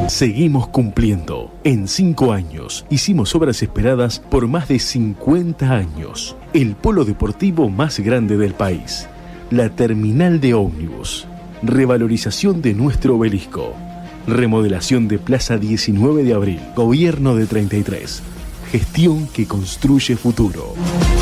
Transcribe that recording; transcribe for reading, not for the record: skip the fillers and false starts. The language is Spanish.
Seguimos cumpliendo. En 5 años hicimos obras esperadas por más de 50 años. El polo deportivo más grande del país. La terminal de ómnibus. Revalorización de nuestro obelisco. Remodelación de Plaza 19 de Abril. Gobierno de 33. Gestión que construye futuro.